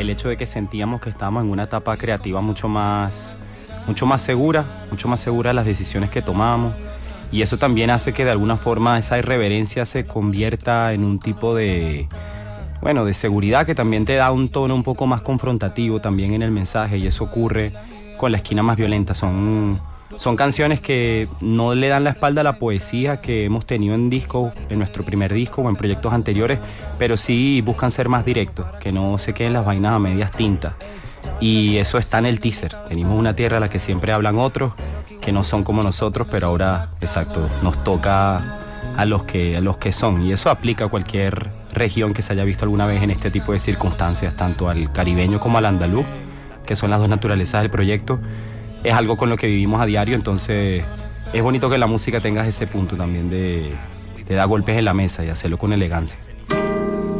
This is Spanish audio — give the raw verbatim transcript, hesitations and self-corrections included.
el hecho de que sentíamos que estábamos en una etapa creativa mucho más, mucho más segura, mucho más segura de las decisiones que tomábamos. Y eso también hace que de alguna forma esa irreverencia se convierta en un tipo de, bueno, de seguridad que también te da un tono un poco más confrontativo también en el mensaje, y eso ocurre con La Esquina Más Violenta. Son, son canciones que no le dan la espalda a la poesía que hemos tenido en discos, en nuestro primer disco o en proyectos anteriores, pero sí buscan ser más directos, que no se queden las vainas a medias tintas. Y eso está en el teaser. Venimos a una tierra a la que siempre hablan otros, que no son como nosotros, pero ahora, exacto, nos toca a los que, a los que son. Y eso aplica a cualquier región que se haya visto alguna vez en este tipo de circunstancias, tanto al caribeño como al andaluz, que son las dos naturalezas del proyecto. Es algo con lo que vivimos a diario, entonces es bonito que la música tenga ese punto también de, de dar golpes en la mesa y hacerlo con elegancia.